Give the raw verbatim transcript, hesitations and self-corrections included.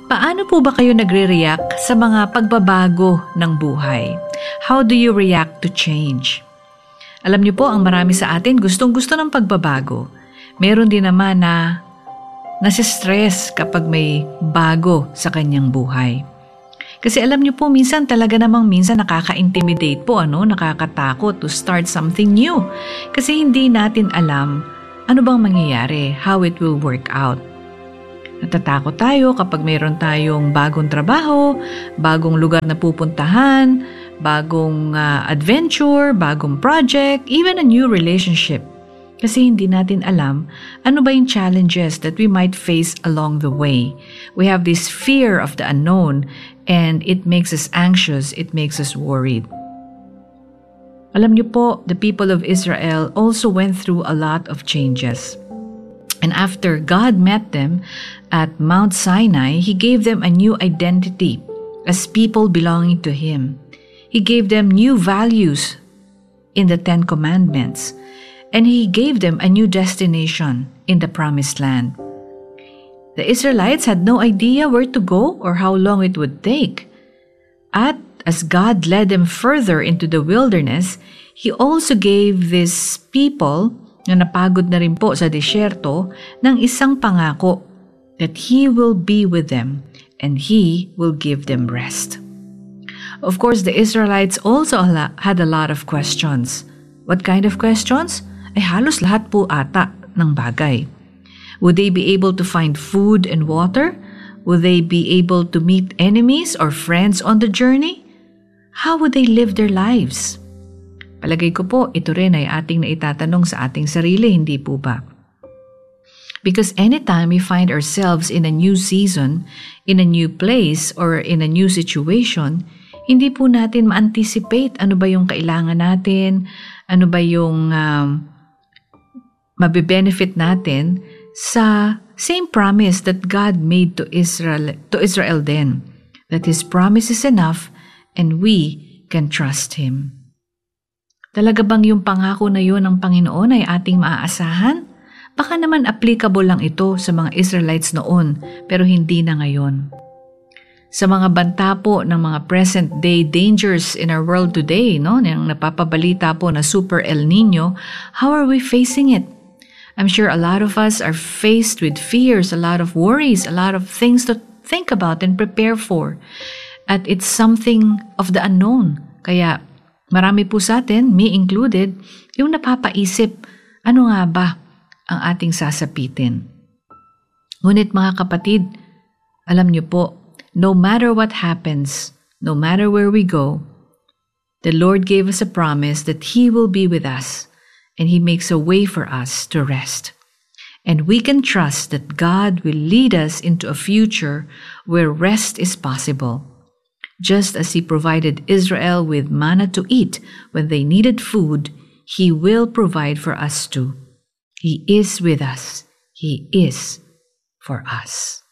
Paano po ba kayo nagre-react sa mga pagbabago ng buhay? How do you react to change? Alam niyo po, ang marami sa atin gustong-gusto ng pagbabago. Meron din naman na nasistress kapag may bago sa kanyang buhay. Kasi alam niyo po, minsan talaga namang minsan nakaka-intimidate po, ano? Nakakatakot to start something new. Kasi hindi natin alam ano bang mangyayari, how it will work out. Natatakot tayo kapag mayroon tayong bagong trabaho, bagong lugar na pupuntahan, bagong uh, adventure, bagong project, even a new relationship. Kasi hindi natin alam ano ba yung challenges that we might face along the way. We have this fear of the unknown and it makes us anxious, it makes us worried. Alam niyo po, the people of Israel also went through a lot of changes. And after God met them at Mount Sinai, He gave them a new identity as people belonging to Him. He gave them new values in the Ten Commandments, and He gave them a new destination in the Promised Land. The Israelites had no idea where to go or how long it would take. At as God led them further into the wilderness, He also gave these people na napagod na rin po sa disyerto ng isang pangako that He will be with them and He will give them rest. Of course, the Israelites also had a lot of questions. What kind of questions? Ay halos lahat po ata ng bagay. Would they be able to find food and water? Would they be able to meet enemies or friends on the journey? How would they live their lives? Palagay ko po, ito rin ay ating naitatanong sa ating sarili, hindi po ba? Because anytime we find ourselves in a new season, in a new place, or in a new situation, hindi po natin ma-anticipate ano ba yung kailangan natin, ano ba yung um, mabe-benefit natin sa same promise that God made to Israel, to Israel then, that His promise is enough and we can trust Him. Talaga bang yung pangako na yun ng Panginoon ay ating maaasahan? Baka naman applicable lang ito sa mga Israelites noon, pero hindi na ngayon. Sa mga banta po ng mga present-day dangers in our world today, no, yung napapabalita po na Super El Nino, how are we facing it? I'm sure a lot of us are faced with fears, a lot of worries, a lot of things to think about and prepare for. At it's something of the unknown. Kaya marami po sa atin, me included, yung napapaisip, ano nga ba ang ating sasapitin? Ngunit mga kapatid, alam niyo po, no matter what happens, no matter where we go, the Lord gave us a promise that He will be with us and He makes a way for us to rest. And we can trust that God will lead us into a future where rest is possible. Just as He provided Israel with manna to eat when they needed food, He will provide for us too. He is with us. He is for us.